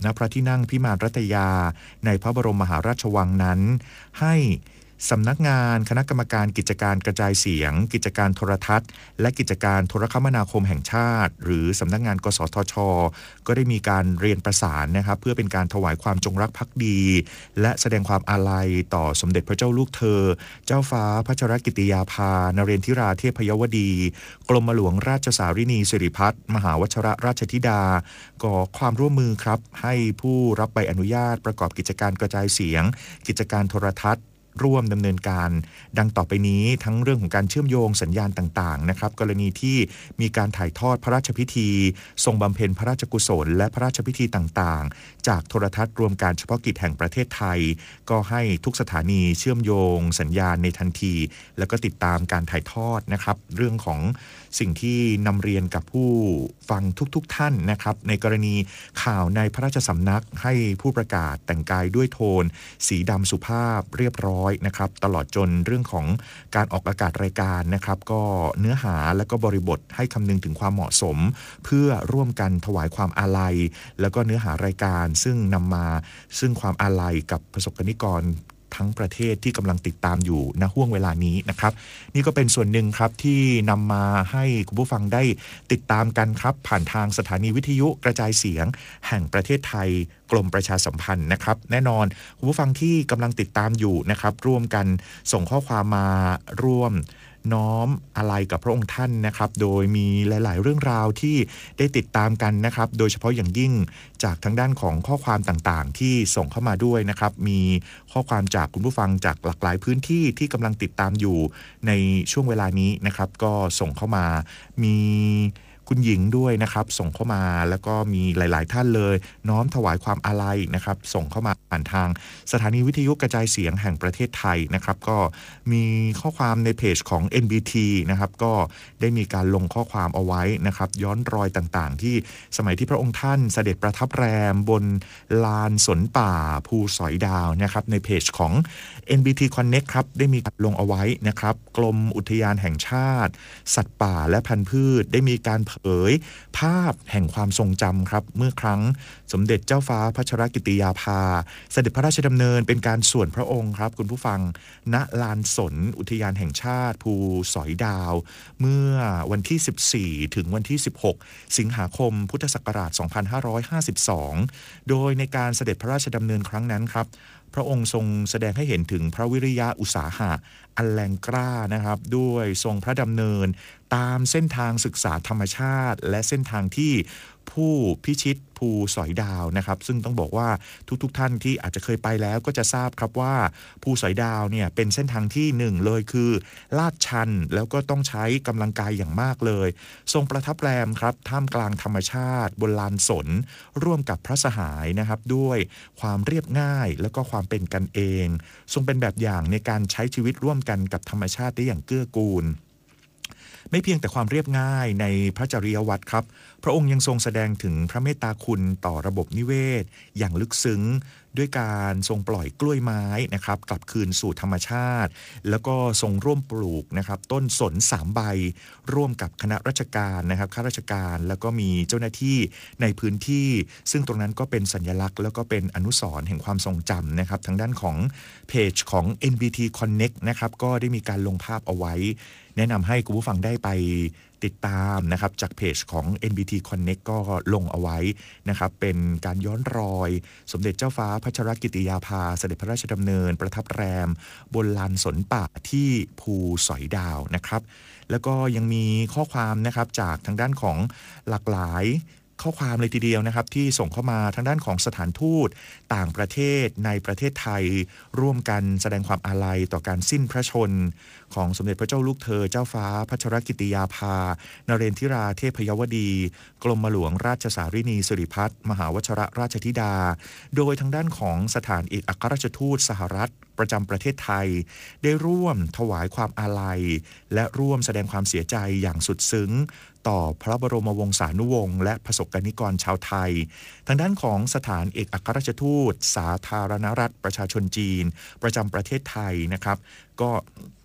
ณพระที่นั่งพิมานรัตยาในพระบรมมหาราชวังนั้นให้สำนักงานคณะกรรมการกิจการกระจายเสียงกิจการโทรทัศน์และกิจการโทรคมนาคมแห่งชาติหรือสำนักงานกสทช.ก็ได้มีการเรียนประสานนะครับเพื่อเป็นการถวายความจงรักภักดีและแสดงความอาลัยต่อสมเด็จพระเจ้าลูกเธอเจ้าฟ้าพัชรกิติยาภานเรนทิราเทพยวดีกรมหลวงราชสารินีสิริพัฒน์มหาวชรราชธิดาก่อความร่วมมือครับให้ผู้รับใบอนุญาตประกอบกิจการกระจายเสียงกิจการโทรทัศน์ร่วมดำเนินการดังต่อไปนี้ทั้งเรื่องของการเชื่อมโยงสัญญาณต่างๆนะครับกรณีที่มีการถ่ายทอดพระราชพิธีทรงบำเพ็ญพระราชกุศลและพระราชพิธีต่างๆจากโทรทัศน์รวมการเฉพาะกิจแห่งประเทศไทยก็ให้ทุกสถานีเชื่อมโยงสัญญาณในทันทีแล้วก็ติดตามการถ่ายทอดนะครับเรื่องของสิ่งที่นำเรียนกับผู้ฟังทุกท่านนะครับในกรณีข่าวในพระราชสำนักให้ผู้ประกาศแต่งกายด้วยโทนสีดำสุภาพเรียบร้อยนะครับตลอดจนเรื่องของการออกอากาศรายการนะครับก็เนื้อหาและก็บริบทให้คำนึงถึงความเหมาะสมเพื่อร่วมกันถวายความอาลัยแล้วก็เนื้อหารายการซึ่งนำมาซึ่งความอาลัยกับประสบกนิกรทั้งประเทศที่กำลังติดตามอยู่ณห่วงเวลานี้นะครับนี่ก็เป็นส่วนหนึ่งครับที่นำมาให้คุณผู้ฟังได้ติดตามกันครับผ่านทางสถานีวิทยุกระจายเสียงแห่งประเทศไทยกรมประชาสัมพันธ์นะครับแน่นอนคุณผู้ฟังที่กำลังติดตามอยู่นะครับร่วมกันส่งข้อความมาร่วมน้อมอาลัยกับพระองค์ท่านนะครับโดยมีหลายๆเรื่องราวที่ได้ติดตามกันนะครับโดยเฉพาะอย่างยิ่งจากทางด้านของข้อความต่างๆที่ส่งเข้ามาด้วยนะครับมีข้อความจากคุณผู้ฟังจากหลากหลายพื้นที่ที่กำลังติดตามอยู่ในช่วงเวลานี้นะครับก็ส่งเข้ามามีคุณหญิงด้วยนะครับส่งเข้ามาแล้วก็มีหลายๆท่านเลยน้อมถวายความอาลัยนะครับส่งเข้ามาผ่านทางสถานีวิทยุกระจายเสียงแห่งประเทศไทยนะครับก็มีข้อความในเพจของ NBT นะครับก็ได้มีการลงข้อความเอาไว้นะครับย้อนรอยต่างๆที่สมัยที่พระองค์ท่านเสด็จประทับแรมบนลานสนป่าภูสอยดาวนะครับในเพจของ NBT Connect ครับได้มีการลงเอาไว้นะครับกรมอุทยานแห่งชาติสัตว์ป่าและพันธุ์พืชได้มีการเผยภาพแห่งความทรงจำครับเมื่อครั้งสมเด็จเจ้าฟ้าพัชรกิติยาภาเสด็จพระราชดำเนินเป็นการส่วนพระองค์ครับคุณผู้ฟังณลานสนอุทยานแห่งชาติภูสอยดาวเมื่อวันที่14ถึงวันที่16สิงหาคมพุทธศักราช2552โดยในการเสด็จพระราชดำเนินครั้งนั้นครับพระองค์ทรงแสดงให้เห็นถึงพระวิริยะอุตสาหะอันแรงกล้านะครับด้วยทรงพระดำเนินตามเส้นทางศึกษาธรรมชาติและเส้นทางที่ผู้พิชิตภูสอยดาวนะครับซึ่งต้องบอกว่าทุกท่านที่อาจจะเคยไปแล้วก็จะทราบครับว่าภูสอยดาวเนี่ยเป็นเส้นทางที่หนึ่งเลยคือลาดชันแล้วก็ต้องใช้กำลังกายอย่างมากเลยทรงประทับแรมครับท่ามกลางธรรมชาติบนลานสนร่วมกับพระสหายนะครับด้วยความเรียบง่ายแล้วก็ความเป็นกันเองทรงเป็นแบบอย่างในการใช้ชีวิตร่วมกันกับธรรมชาติได้อย่างเกื้อกูลไม่เพียงแต่ความเรียบง่ายในพระจริยวัตรครับพระองค์ยังทรงแสดงถึงพระเมตตาคุณต่อระบบนิเวศอย่างลึกซึ้งด้วยการทรงปล่อยกล้วยไม้นะครับกลับคืนสู่ธรรมชาติแล้วก็ทรงร่วมปลูกนะครับต้นสน3ใบร่วมกับคณะราชการนะครับข้าราชการแล้วก็มีเจ้าหน้าที่ในพื้นที่ซึ่งตรงนั้นก็เป็นสัญลักษณ์แล้วก็เป็นอนุสรณ์แห่งความทรงจำนะครับทางด้านของเพจของ NBT Connect นะครับก็ได้มีการลงภาพเอาไว้แนะนำให้คุณผู้ฟังได้ไปติดตามนะครับจากเพจของ NBT Connect ก็ลงเอาไว้นะครับเป็นการย้อนรอยสมเด็จเจ้าฟ้าพัชรกิติยาภาเสด็จพระราชดำเนินประทับแรมบนลานสนป่าที่ภูสอยดาวนะครับแล้วก็ยังมีข้อความนะครับจากทางด้านของหลากหลายข้อความเลยทีเดียวนะครับที่ส่งเข้ามาทางด้านของสถานทูตต่างประเทศในประเทศไทยร่วมกันแสดงความอาลัยต่อการสิ้นพระชนของสมเด็จพระเจ้าลูกเธอเจ้าฟ้าพัชรกิติยาภานเรนทิราเทพยวดีกรมหลวงราชสารินีสิริพัฒน์มหาวชรราชธิดาโดยทางด้านของสถานเอกอัครราชทูตสหรัฐประจำประเทศไทยได้ร่วมถวายความอาลัยและร่วมแสดงความเสียใจอย่างสุดซึ้งต่อพระบรมวงศานุวงศ์และประสบกนิกรชาวไทยทางด้านของสถานเอกอัครราชทูตสาธารณรัฐประชาชนจีนประจำประเทศไทยนะครับก็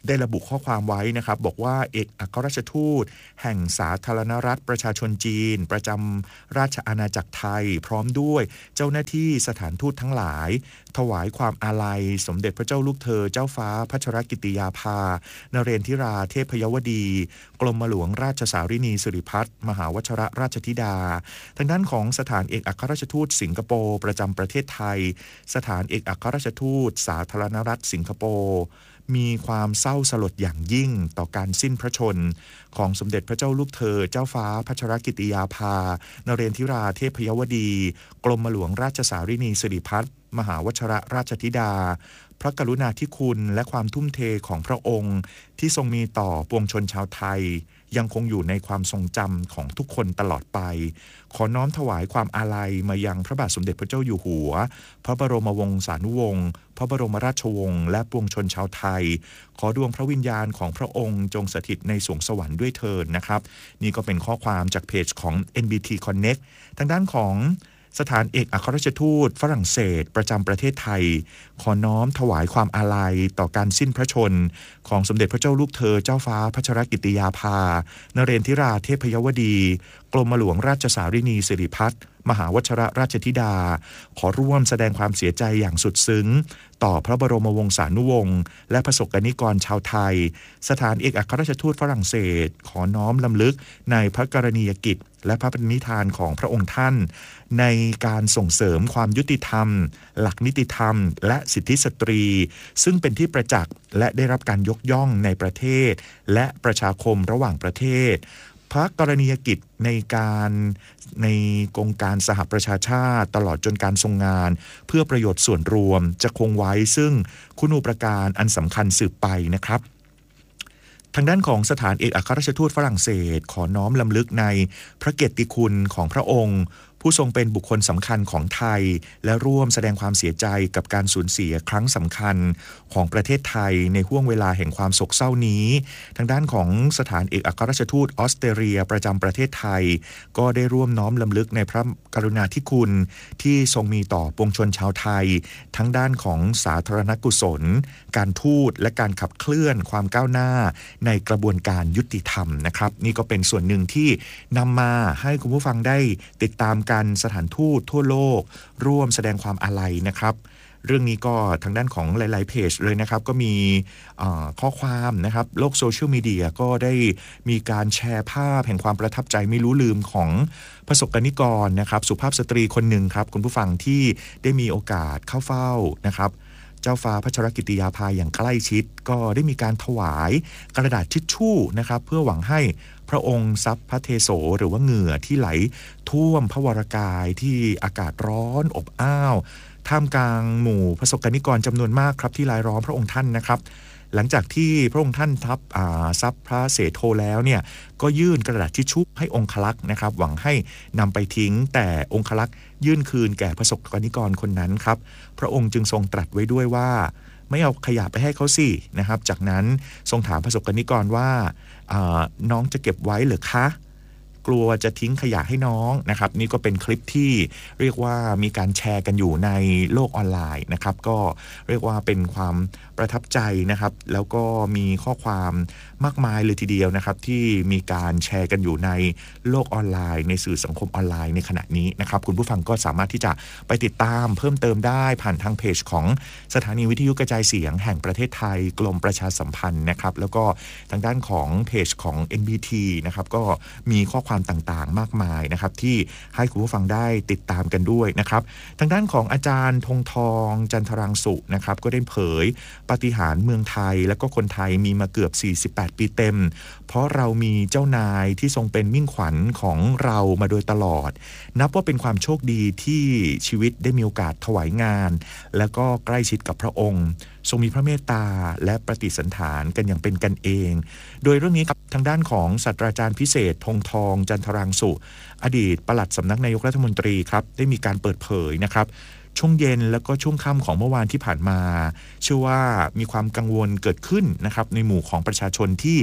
ได้ระบุข้อความไว้นะครับบอกว่าเอกอัครราชทูตแห่งสาธารณรัฐประชาชนจีนประจำราชอาณาจักรไทยพร้อมด้วยเจ้าหน้าที่สถานทูตทั้งหลายถวายความอาลัยสมเด็จพระเจ้าลูกเธอเจ้าฟ้าพัชรกิติยาภานเรนทิราเทพยวดีกรมหลวงราชสารินีสิริพัฒน์มหาวชรราชธิดาทางด้านของสถานเอกอัครราชทูตสิงคโปร์ประจำประเทศไทยสถานเอกอัครราชทูตสาธารณรัฐสิงคโปร์มีความเศร้าสลดอย่างยิ่งต่อการสิ้นพระชนของสมเด็จพระเจ้าลูกเธอเจ้าฟ้าพัชรกิติยาภานเรนทิราเทพยวดีกรมหลวงราชสารินีสิริพัฒน์มหาวชรราชธิดาพระกรุณาธิคุณและความทุ่มเทของพระองค์ที่ทรงมีต่อปวงชนชาวไทยยังคงอยู่ในความทรงจำของทุกคนตลอดไปขอน้อมถวายความอาลัยมายังพระบาทสมเด็จพระเจ้าอยู่หัวพระบรมวงศานุวงศ์พระบรมราชวงศ์และปวงชนชาวไทยขอดวงพระวิญญาณของพระองค์จงสถิตในสวงสวรรค์ด้วยเถิดนะครับนี่ก็เป็นข้อความจากเพจของ NBT Connect ทางด้านของสถานเอกอัครราชทูตฝรั่งเศสประจำประเทศไทยขอน้อมถวายความอาลัยต่อการสิ้นพระชนของสมเด็จพระเจ้าลูกเธอเจ้าฟ้าพัชรกิติยาภานเรนทิราเทพยวดีกรมหลวงราชสารินีสิริพัฒน์มหาวชรราชธิดาขอร่วมแสดงความเสียใจอย่างสุดซึ้งต่อพระบรมวงศานุวงศ์และประสบกนิกรชาวไทยสถานเอกอัครราชทูตฝรั่งเศสขอน้อมลำลึกในพระกรณียกิจและพระปณิธานของพระองค์ท่านในการส่งเสริมความยุติธรรมหลักนิติธรรมและสิทธิสตรีซึ่งเป็นที่ประจักษ์และได้รับการยกย่องในประเทศและประชาคมระหว่างประเทศพระกรณียกิจในกองการสหประชาชาติตลอดจนการทรงงานเพื่อประโยชน์ส่วนรวมจะคงไว้ซึ่งคุณูปการอันสำคัญสืบไปนะครับทางด้านของสถานเอกอัครราชทูตฝรั่งเศสขอน้อมลำลึกในพระเกียรติคุณของพระองค์ผู้ทรงเป็นบุคคลสำคัญของไทยและร่วมแสดงความเสียใจกับการสูญเสียครั้งสำคัญของประเทศไทยในห้วงเวลาแห่งความโศกเศร้านี้ทางด้านของสถานเอกอัครราชทูตออสเตรเลียประจำประเทศไทยก็ได้ร่วมน้อมลำลึกในพระกรุณาธิคุณที่ทรงมีต่อปวงชนชาวไทยทั้งด้านของสาธารณกุศลการทูตและการขับเคลื่อนความก้าวหน้าในกระบวนการยุติธรรมนะครับนี่ก็เป็นส่วนหนึ่งที่นำมาให้คุณผู้ฟังได้ติดตามกันสถานทูตทั่วโลกร่วมแสดงความอาลัยนะครับเรื่องนี้ก็ทางด้านของหลายๆเพจเลยนะครับก็มีข้อความนะครับโลกโซเชียลมีเดียก็ได้มีการแชร์ภาพแห่งความประทับใจไม่รู้ลืมของประสบกนิกรนะครับสุภาพสตรีคนหนึ่งครับคุณผู้ฟังที่ได้มีโอกาสเข้าเฝ้านะครับเจ้าฟ้าพัชรกิติยาภาอย่างใกล้ชิดก็ได้มีการถวายกระดาษทิชชู่นะครับเพื่อหวังให้พระองค์ซับพระเทโสหรือว่าเหงื่อที่ไหลท่วมพระวรกายที่อากาศร้อนอบอ้าวท่ามกลางหมู่ประสบกนิกรจำนวนมากครับที่รายล้อมพระองค์ท่านนะครับหลังจากที่พระองค์ท่านซับพระเสโทแล้วเนี่ยก็ยื่นกระดาษทิชชู่ให้องคลักษ์นะครับหวังให้นำไปทิ้งแต่องคลักษ์ยื่นคืนแก่ประสบกนิกรคนนั้นครับพระองค์จึงทรงตรัสไว้ด้วยว่าไม่เอาขยะไปให้เขาสินะครับจากนั้นทรงถามประสบกนิกรว่าน้องจะเก็บไว้หรือคะกลัวจะทิ้งขยะให้น้องนะครับนี่ก็เป็นคลิปที่เรียกว่ามีการแชร์กันอยู่ในโลกออนไลน์นะครับก็เรียกว่าเป็นความประทับใจนะครับแล้วก็มีข้อความมากมายเลยทีเดียวนะครับที่มีการแชร์กันอยู่ในโลกออนไลน์ในสื่อสังคมออนไลน์ในขณะนี้นะครับคุณผู้ฟังก็สามารถที่จะไปติดตามเพิ่มเติมได้ผ่านทางเพจของสถานีวิทยุกระจายเสียงแห่งประเทศไทยกรมประชาสัมพันธ์นะครับแล้วก็ทางด้านของเพจของ NBT นะครับก็มีข้อความต่างๆมากมายนะครับที่ให้คุณผู้ฟังได้ติดตามกันด้วยนะครับทางด้านของอาจารย์ธงทองจันทรังสุนะครับก็ได้เผยปาฏิหาริย์เมืองไทยและก็คนไทยมีมาเกือบ48ปีเต็มเพราะเรามีเจ้านายที่ทรงเป็นมิ่งขวัญของเรามาโดยตลอดนับว่าเป็นความโชคดีที่ชีวิตได้มีโอกาสถวายงานแล้วก็ใกล้ชิดกับพระองค์ทรงมีพระเมตตาและปฏิสันถานกันอย่างเป็นกันเองโดยเรื่องนี้ครับทางด้านของศาสตราจารย์พิเศษธงทองจันทรังสุอดีตปลัดสำนักนายกรัฐมนตรีครับได้มีการเปิดเผยนะครับช่วงเย็นแล้วก็ช่วงค่ำของเมื่อวานที่ผ่านมาเชื่อว่ามีความกังวลเกิดขึ้นนะครับในหมู่ของประชาชนที่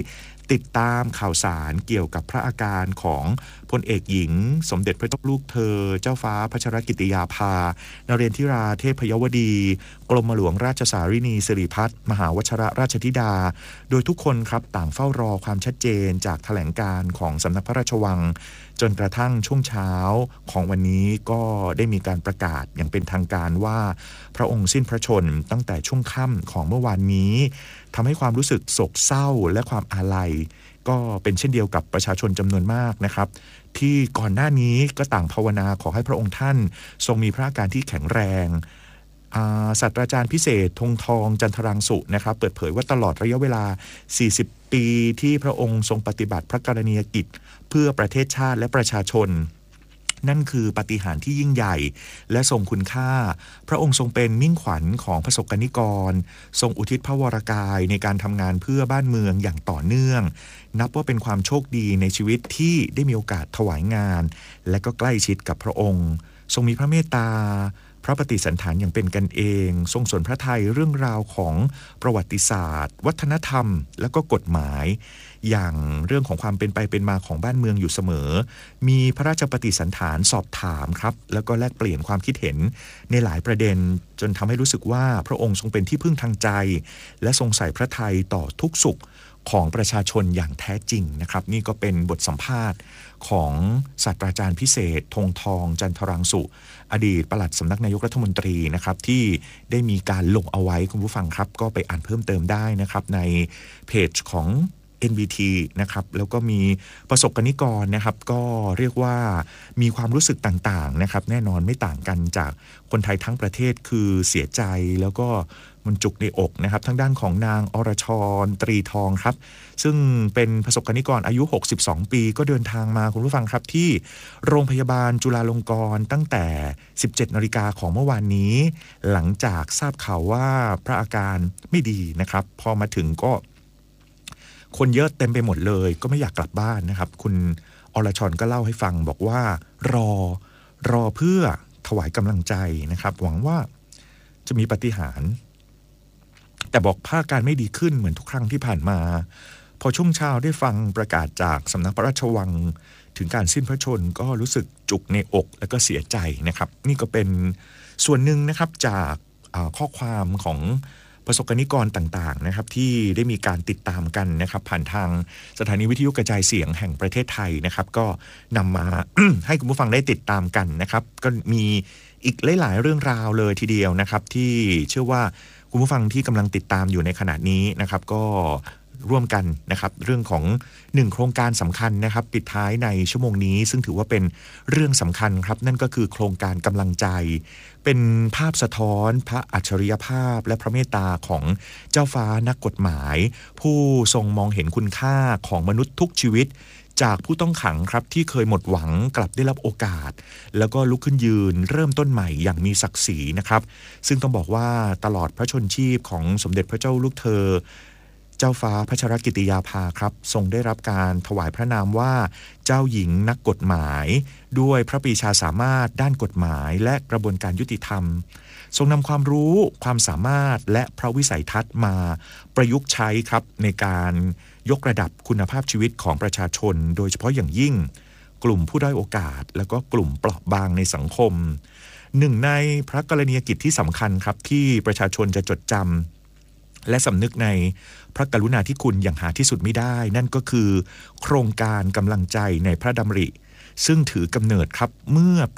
ติดตามข่าวสารเกี่ยวกับพระอาการของพลเอกหญิงสมเด็จพระเจ้าลูกเธอเจ้าฟ้าพัชรกิติยาภานเรนทิราเทพยวดีกรมหลวงราชสารินีสิริพัฒน์มหาวชรราชธิดาโดยทุกคนครับต่างเฝ้ารอความชัดเจนจากแถลงการของสำนักพระราชวังจนกระทั่งช่วงเช้าของวันนี้ก็ได้มีการประกาศอย่างเป็นทางการว่าพระองค์สิ้นพระชนม์ตั้งแต่ช่วงค่ำของเมื่อวานนี้ทำให้ความรู้สึกโศกเศร้าและความอาลัยก็เป็นเช่นเดียวกับประชาชนจำนวนมากนะครับที่ก่อนหน้านี้ก็ต่างภาวนาขอให้พระองค์ท่านทรงมีพระอาการที่แข็งแรงศาสตราจารย์พิเศษธงทองจันทรังสุนะครับเปิดเผยว่าตลอดระยะเวลา40ปีที่พระองค์ทรงปฏิบัติพระกรณียกิจเพื่อประเทศชาติและประชาชนนั่นคือปาฏิหาริย์ที่ยิ่งใหญ่และทรงคุณค่าพระองค์ทรงเป็นมิ่งขวัญของประสบกนิกรทรงอุทิศพระวรกายในการทำงานเพื่อบ้านเมืองอย่างต่อเนื่องนับว่าเป็นความโชคดีในชีวิตที่ได้มีโอกาสถวายงานและก็ใกล้ชิดกับพระองค์ทรงมีพระเมตตาพระปฏิสันถานอย่างเป็นกันเองทรงสนพระทัยเรื่องราวของประวัติศาสตร์วัฒนธรรมและก็กฎหมายอย่างเรื่องของความเป็นไปเป็นมาของบ้านเมืองอยู่เสมอมีพระราชปฏิสันถานสอบถามครับแล้วก็แลกเปลี่ยนความคิดเห็นในหลายประเด็นจนทำให้รู้สึกว่าพระองค์ทรงเป็นที่พึ่งทางใจและทรงใส่พระทัยต่อทุกสุขของประชาชนอย่างแท้จริงนะครับนี่ก็เป็นบทสัมภาษณ์ของศาสตราจารย์พิเศษธงทองจันทรังสุอดีตปลัดสำนักนายกรัฐมนตรีนะครับที่ได้มีการลงเอาไว้คุณผู้ฟังครับก็ไปอ่านเพิ่มเติมได้นะครับในเพจของ NBT นะครับแล้วก็มีประสบกนิกรนะครับก็เรียกว่ามีความรู้สึกต่างๆนะครับแน่นอนไม่ต่างกันจากคนไทยทั้งประเทศคือเสียใจแล้วก็มันจุกในอกนะครับทางด้านของนางอรชรตรีทองครับซึ่งเป็นประสบกนิกรอายุ62ปีก็เดินทางมาคุณผู้ฟังครับที่โรงพยาบาลจุฬาลงกรณ์ตั้งแต่ 17 นาฬิกาของเมื่อวานนี้หลังจากทราบข่าวว่าพระอาการไม่ดีนะครับพอมาถึงก็คนเยอะเต็มไปหมดเลยก็ไม่อยากกลับบ้านนะครับคุณอรชรก็เล่าให้ฟังบอกว่ารอเพื่อถวายกำลังใจนะครับหวังว่าจะมีปาฏิหาริย์แต่บอกพระอาการไม่ดีขึ้นเหมือนทุกครั้งที่ผ่านมาพอช่วงเช้าได้ฟังประกาศจากสำนักพระราชวังถึงการสิ้นพระชนม์ก็รู้สึกจุกในอกและก็เสียใจนะครับนี่ก็เป็นส่วนหนึ่งนะครับจากข้อความของประสบกนิกรต่างๆนะครับที่ได้มีการติดตามกันนะครับผ่านทางสถานีวิทยุกระจายเสียงแห่งประเทศไทยนะครับก็นำมา ให้คุณผู้ฟังได้ติดตามกันนะครับก็มีอีกหลายๆเรื่องราวเลยทีเดียวนะครับที่เชื่อว่าคุณผู้ฟังที่กำลังติดตามอยู่ในขณะนี้นะครับก็ร่วมกันนะครับเรื่องของ1โครงการสำคัญนะครับปิดท้ายในชั่วโมงนี้ซึ่งถือว่าเป็นเรื่องสำคัญครับนั่นก็คือโครงการกำลังใจเป็นภาพสะท้อนพระอัจฉริยภาพและพระเมตตาของเจ้าฟ้านักกฎหมายผู้ทรงมองเห็นคุณค่าของมนุษย์ทุกชีวิตจากผู้ต้องขังครับที่เคยหมดหวังกลับได้รับโอกาสแล้วก็ลุกขึ้นยืนเริ่มต้นใหม่อย่างมีศักดิ์ศรีนะครับซึ่งต้องบอกว่าตลอดพระชนชีพของสมเด็จพระเจ้าลูกเธอเจ้าฟ้าพัชรกิติยาภาครับทรงได้รับการถวายพระนามว่าเจ้าหญิงนักกฎหมายด้วยพระปรีชาสามารถด้านกฎหมายและกระบวนการยุติธรรมทรงนำความรู้ความสามารถและพระวิสัยทัศน์มาประยุกต์ใช้ครับในการยกระดับคุณภาพชีวิตของประชาชนโดยเฉพาะอย่างยิ่งกลุ่มผู้ด้อยโอกาสแล้วก็กลุ่มเปราะบางในสังคมหนึ่งในพระกรณียกิจที่สำคัญครับที่ประชาชนจะจดจำและสำนึกในพระกรุณาธิคุณอย่างหาที่สุดไม่ได้นั่นก็คือโครงการกำลังใจในพระดำริซึ่งถือกำเนิดครับเมื่อปี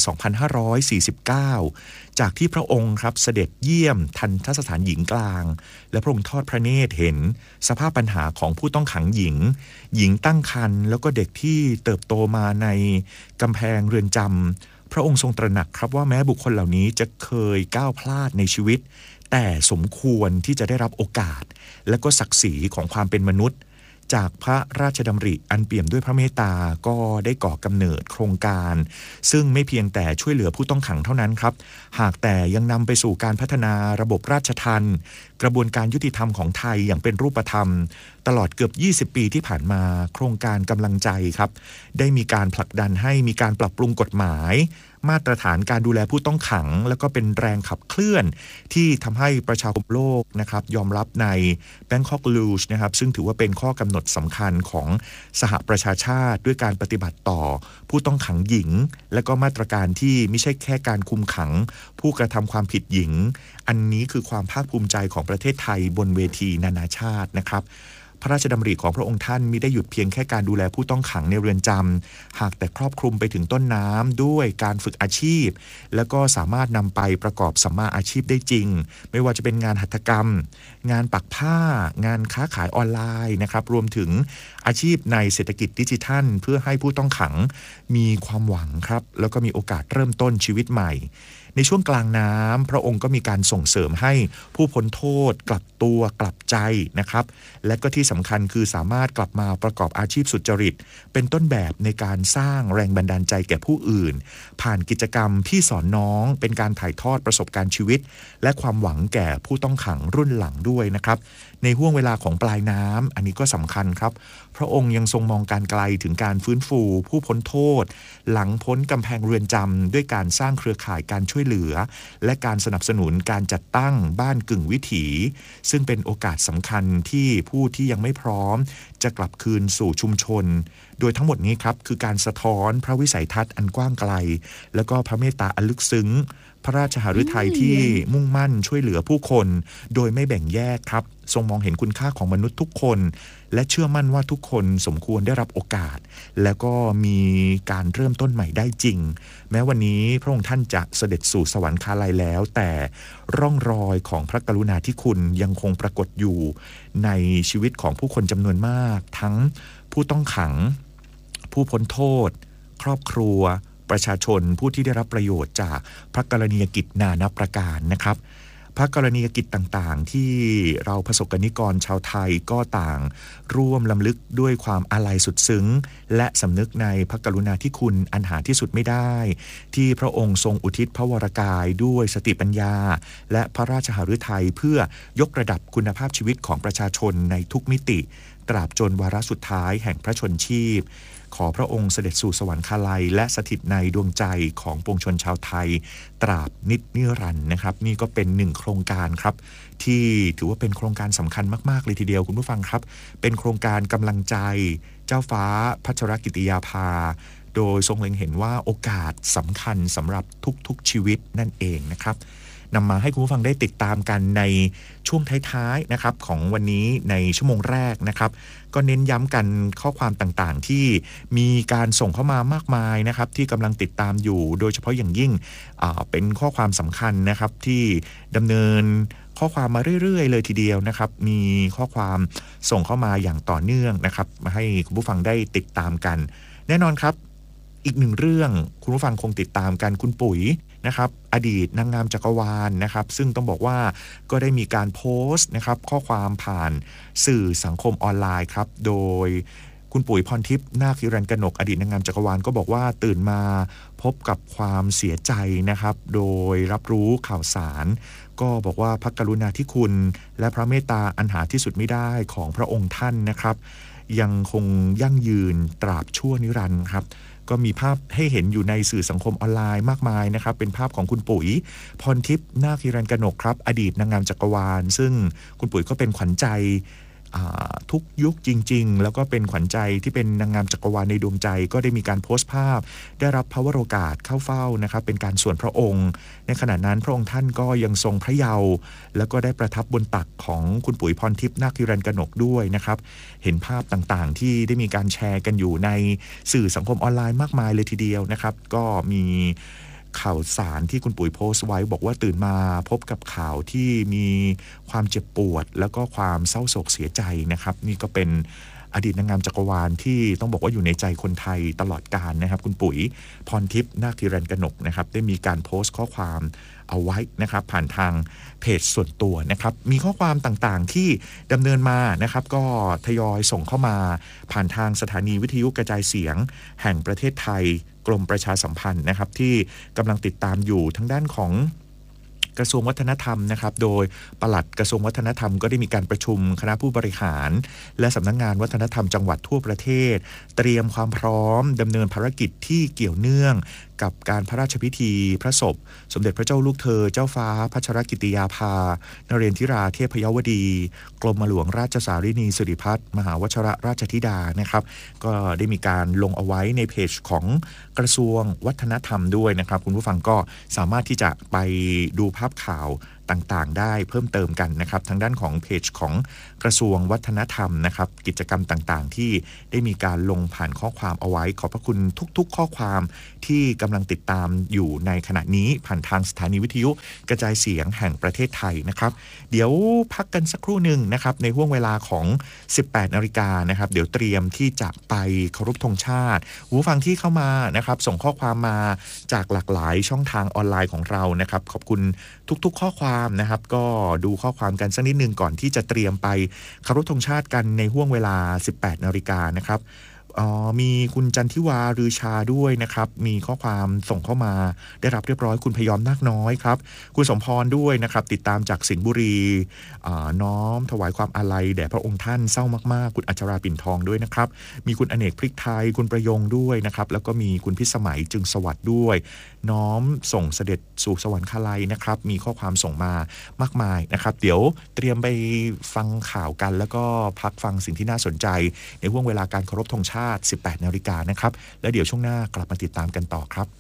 2549 จากที่พระองค์ครับเสด็จเยี่ยมทัณฑสถานหญิงกลางและพระองค์ทอดพระเนตรเห็นสภาพปัญหาของผู้ต้องขังหญิงตั้งครรภ์แล้วก็เด็กที่เติบโตมาในกำแพงเรือนจำพระองค์ทรงตระหนักครับว่าแม้บุคคลเหล่านี้จะเคยก้าวพลาดในชีวิตแต่สมควรที่จะได้รับโอกาสและก็ศักดิ์ศรีของความเป็นมนุษย์จากพระราชดำริอันเปี่ยมด้วยพระเมตตาก็ได้ก่อกำเนิดโครงการซึ่งไม่เพียงแต่ช่วยเหลือผู้ต้องขังเท่านั้นครับหากแต่ยังนำไปสู่การพัฒนาระบบราชทัณฑ์กระบวนการยุติธรรมของไทยอย่างเป็นรูปธรรมตลอดเกือบ20ปีที่ผ่านมาโครงการกำลังใจครับได้มีการผลักดันให้มีการปรับปรุงกฎหมายมาตรฐานการดูแลผู้ต้องขังแล้วก็เป็นแรงขับเคลื่อนที่ทำให้ประชาคมโลกนะครับยอมรับใน Bangkok Rules นะครับซึ่งถือว่าเป็นข้อกำหนดสำคัญของสหประชาชาติด้วยการปฏิบัติต่อผู้ต้องขังหญิงและก็มาตรการที่ไม่ใช่แค่การคุมขังผู้กระทำความผิดหญิงอันนี้คือความภาคภูมิใจของประเทศไทยบนเวทีนานาชาตินะครับพระราชดำริของพระองค์ท่านมิได้หยุดเพียงแค่การดูแลผู้ต้องขังในเรือนจำหากแต่ครอบคลุมไปถึงต้นน้ำด้วยการฝึกอาชีพแล้วก็สามารถนำไปประกอบสัมมาอาชีพได้จริงไม่ว่าจะเป็นงานหัตถกรรมงานปักผ้างานค้าขายออนไลน์นะครับรวมถึงอาชีพในเศรษฐกิจดิจิทัลเพื่อให้ผู้ต้องขังมีความหวังครับแล้วก็มีโอกาสเริ่มต้นชีวิตใหม่ในช่วงกลางน้ำพระองค์ก็มีการส่งเสริมให้ผู้พ้นโทษกลับตัวกลับใจนะครับและก็ที่สำคัญคือสามารถกลับมาประกอบอาชีพสุจริตเป็นต้นแบบในการสร้างแรงบันดาลใจแก่ผู้อื่นผ่านกิจกรรมพี่สอนน้องเป็นการถ่ายทอดประสบการณ์ชีวิตและความหวังแก่ผู้ต้องขังรุ่นหลังด้วยนะครับในห้วงเวลาของปลายน้ำอันนี้ก็สำคัญครับพระองค์ยังทรงมองการไกลถึงการฟื้นฟูผู้พ้นโทษหลังพ้นกำแพงเรือนจำด้วยการสร้างเครือข่ายการช่วยเหลือและการสนับสนุนการจัดตั้งบ้านกึ่งวิถีซึ่งเป็นโอกาสสำคัญที่ผู้ที่ยังไม่พร้อมจะกลับคืนสู่ชุมชนโดยทั้งหมดนี้ครับคือการสะท้อนพระวิสัยทัศน์อันกว้างไกลแล้วก็พระเมตตาอันลึกซึ้งพระราชหฤทัยที่มุ่งมั่นช่วยเหลือผู้คนโดยไม่แบ่งแยกครับทรงมองเห็นคุณค่าของมนุษย์ทุกคนและเชื่อมั่นว่าทุกคนสมควรได้รับโอกาสแล้วก็มีการเริ่มต้นใหม่ได้จริงแม้วันนี้พระองค์ท่านจะเสด็จสู่สวรรคาลัยแล้วแต่ร่องรอยของพระกรุณาธิคุณยังคงปรากฏอยู่ในชีวิตของผู้คนจำนวนมากทั้งผู้ต้องขังผู้พ้นโทษครอบครัวประชาชนผู้ที่ได้รับประโยชน์จากพระกรณียกิจนานับประการนะครับพระกรณียกิจต่างๆที่เราประสบกนิกรชาวไทยก็ต่างร่วมลำลึกด้วยความอาลัยสุดซึ้งและสำนึกในพระกรุณาธิคุณอันหาที่สุดไม่ได้ที่พระองค์ทรงอุทิศพระวรกายด้วยสติปัญญาและพระราชหฤทัยเพื่อยกระดับคุณภาพชีวิตของประชาชนในทุกมิติตราบจนวาระสุดท้ายแห่งพระชนชีพขอพระองค์เสด็จสู่สวรรคาลัยและสถิตในดวงใจของปวงชนชาวไทยตราบนิรันดร์นะครับนี่ก็เป็นหนึ่งโครงการครับที่ถือว่าเป็นโครงการสำคัญมากๆเลยทีเดียวคุณผู้ฟังครับเป็นโครงการกำลังใจเจ้าฟ้าพัชรกิติยาภาโดยทรงเล็งเห็นว่าโอกาสสำคัญสำหรับทุกๆชีวิตนั่นเองนะครับนำมาให้คุณผู้ฟังได้ติดตามกันในช่วงท้ายๆนะครับของวันนี้ในชั่วโมงแรกนะครับก็เน้นย้ำกันข้อความต่างๆที่มีการส่งเข้ามามากมายนะครับที่กำลังติดตามอยู่โดยเฉพาะอย่างยิ่งเป็นข้อความสำคัญนะครับที่ดำเนินข้อความมาเรื่อยๆเลยทีเดียวนะครับมีข้อความส่งเข้ามาอย่างต่อเนื่องนะครับมาให้คุณผู้ฟังได้ติดตามกันแน่นอนครับอีกหนึ่งเรื่องคุณผู้ฟังคงติดตามกันคุณปุ๋ยนะครับอดีตนางงามจักรวาลนะครับซึ่งต้องบอกว่าก็ได้มีการโพสต์นะครับข้อความผ่านสื่อสังคมออนไลน์ครับโดยคุณปุ๋ยพรทิพย์นาคฮิรัญกนกอดีตนางงามจักรวาลก็บอกว่าตื่นมาพบกับความเสียใจนะครับโดยรับรู้ข่าวสารก็บอกว่าพระกรุณาธิคุณและพระเมตตาอันหาที่สุดไม่ได้ของพระองค์ท่านนะครับยังคงยั่งยืนตราบชั่วนิรันดร์ครับก็มีภาพให้เห็นอยู่ในสื่อสังคมออนไลน์มากมายนะครับเป็นภาพของคุณปุ๋ยพรทิพย์นาคฮิรัญกนกครับอดีตนางงามจักรวาลซึ่งคุณปุ๋ยก็เป็นขวัญใจทุกยุคจริงๆแล้วก็เป็นขวัญใจที่เป็นนางงามจักรวาลในดวงใจก็ได้มีการโพสต์ภาพได้รับพระวโรกาสเข้าเฝ้านะครับเป็นการส่วนพระองค์ในขณะนั้นพระองค์ท่านก็ยังทรงพระเยาว์แล้วก็ได้ประทับบนตักของคุณปุ๋ยพรทิพย์นาคฮิรัญกนกด้วยนะครับเห็นภาพต่างๆที่ได้มีการแชร์กันอยู่ในสื่อสังคมออนไลน์มากมายเลยทีเดียวนะครับก็มีข่าวสารที่คุณปุ๋ยโพสต์ไว้บอกว่าตื่นมาพบกับข่าวที่มีความเจ็บปวดแล้วก็ความเศร้าโศกเสียใจนะครับนี่ก็เป็นอดีตนางงามจักรวาลที่ต้องบอกว่าอยู่ในใจคนไทยตลอดกาลนะครับคุณปุ๋ยพรทิพย์นาคฮิรัญกนกนะครับได้มีการโพสต์ข้อความเอาไว้นะครับผ่านทางเพจส่วนตัวนะครับมีข้อความต่างๆที่ดำเนินมานะครับก็ทยอยส่งเข้ามาผ่านทางสถานีวิทยุกระจายเสียงแห่งประเทศไทยกรมประชาสัมพันธ์นะครับที่กำลังติดตามอยู่ทางด้านของกระทรวงวัฒนธรรมนะครับโดยปลัดกระทรวงวัฒนธรรมก็ได้มีการประชุมคณะผู้บริหารและสำนักงานวัฒนธรรมจังหวัดทั่วประเทศเตรียมความพร้อมดำเนินภารกิจที่เกี่ยวเนื่องกับการพระราชพิธีพระศพสมเด็จพระเจ้าลูกเธอเจ้าฟ้าพัชรกิติยาภานเรนทิราเทพยวดีกรมหลวงราชสารินีสิริพัฒน์มหาวชิรราชธิดานะครับก็ได้มีการลงเอาไว้ในเพจของกระทรวงวัฒนธรรมด้วยนะครับคุณผู้ฟังก็สามารถที่จะไปดูภาพข่าวต่างๆได้เพิ่มเติมกันนะครับทางด้านของเพจของกระทรวงวัฒนธรรมนะครับกิจกรรมต่างๆที่ได้มีการลงผ่านข้อความเอาไว้ขอบพระคุณทุกๆข้อความที่กำลังติดตามอยู่ในขณะนี้ผ่านทางสถานีวิทยุกระจายเสียงแห่งประเทศไทยนะครับเดี๋ยวพักกันสักครู่หนึ่งนะครับในห่วงเวลาของ 18 นาฬิกานะครับเดี๋ยวเตรียมที่จะไปเคารพธงชาติผู้ฟังที่เข้ามานะครับส่งข้อความมาจากหลากหลายช่องทางออนไลน์ของเรานะครับขอบคุณทุกๆข้อความนะครับก็ดูข้อความกันสักนิดนึงก่อนที่จะเตรียมไปเคารพธงชาติกันในห่วงเวลา 18 นาฬิกานะครับมีคุณจันทิวารือชาด้วยนะครับมีข้อความส่งเข้ามาได้รับเรียบร้อยคุณพยอมนาคน้อยครับคุณสมพรด้วยนะครับติดตามจากสิงห์บุรีน้อมถวายความอาลัยแด่พระองค์ท่านเศร้ามากๆคุณอัชราปิ่นทองด้วยนะครับมีคุณอเนกพริกไทยคุณประยงด้วยนะครับแล้วก็มีคุณพิสมัยจึงสวัสดิ์ด้วยน้อมส่งเสด็จสู่สวรรคาลัยนะครับมีข้อความส่งมามากมายนะครับเดี๋ยวเตรียมไปฟังข่าวกันแล้วก็พักฟังสิ่งที่น่าสนใจในห่วงเวลาการเคารพธงชาติ 18 นาฬิกานะครับแล้วเดี๋ยวช่วงหน้ากลับมาติดตามกันต่อครับ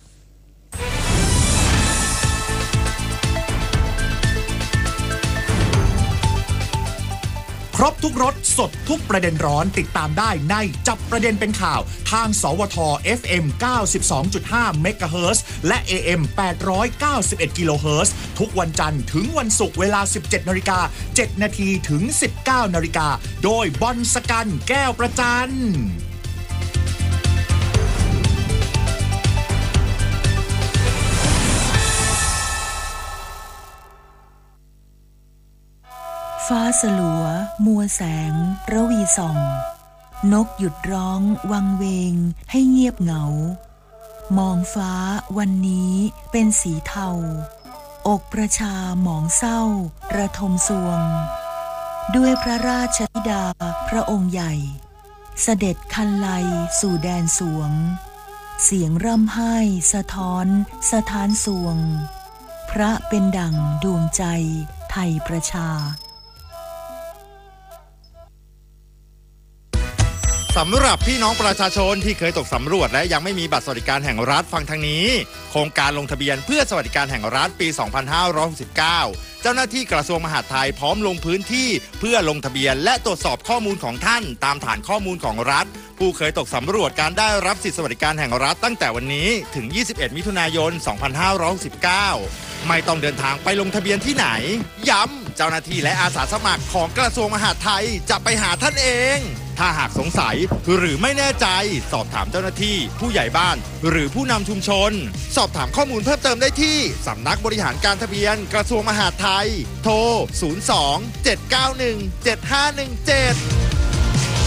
ครบทุกรสสดทุกประเด็นร้อนติดตามได้ในจับประเด็นเป็นข่าวทางสวท FM 92.5 MHz และ AM 891 kHz ทุกวันจันทร์ถึงวันศุกร์เวลา 17:07 น.ถึง 19:00 น.โดยบอลสกันแก้วประจันฟ้าสลัวมัวแสงระวีส่องนกหยุดร้องวังเวงให้เงียบเหงามองฟ้าวันนี้เป็นสีเทาอกประชาหมองเศร้าระทมสวงด้วยพระราชธิดาพระองค์ใหญ่เสด็จคันไลสู่แดนสวงเสียงร่ำไห้สะท้อนสถานสวงพระเป็นดั่งดวงใจไทยประชาสำหรับพี่น้องประชาชนที่เคยตกสำรวจและยังไม่มีบัตรสวัสดิการแห่งรัฐฟังทางนี้โครงการลงทะเบียนเพื่อสวัสดิการแห่งรัฐปี 2569 เจ้าหน้าที่กระทรวงมหาดไทยพร้อมลงพื้นที่เพื่อลงทะเบียนและตรวจสอบข้อมูลของท่านตามฐานข้อมูลของรัฐผู้เคยตกสำรวจการได้รับสิทธิสวัสดิการแห่งรัฐตั้งแต่วันนี้ถึง 21 มิถุนายน 2569 ไม่ต้องเดินทางไปลงทะเบียนที่ไหนย้ำเจ้าหน้าที่และอาสาสมัครของกระทรวงมหาดไทยจะไปหาท่านเองถ้าหากสงสัยหรือไม่แน่ใจสอบถามเจ้าหน้าที่ผู้ใหญ่บ้านหรือผู้นำชุมชนสอบถามข้อมูลเพิ่มเติมได้ที่สำนักบริหารการทะเบียนกระทรวงมหาดไทยโทร 02 791 7517